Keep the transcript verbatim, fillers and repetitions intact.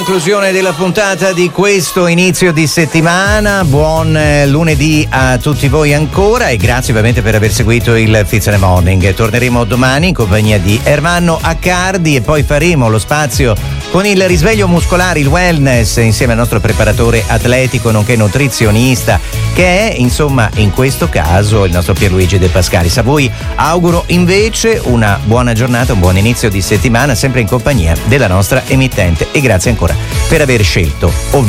Conclusione della puntata di questo inizio di settimana. Buon eh, lunedì a tutti voi ancora e grazie ovviamente per aver seguito il Fizz in the Morning. Torneremo domani in compagnia di Ermanno Accardi e poi faremo lo spazio con il risveglio muscolare, il wellness, insieme al nostro preparatore atletico nonché nutrizionista, che è insomma in questo caso il nostro Pierluigi De Pascalis. A voi auguro invece una buona giornata, un buon inizio di settimana, sempre in compagnia della nostra emittente, e grazie ancora per aver scelto ovviamente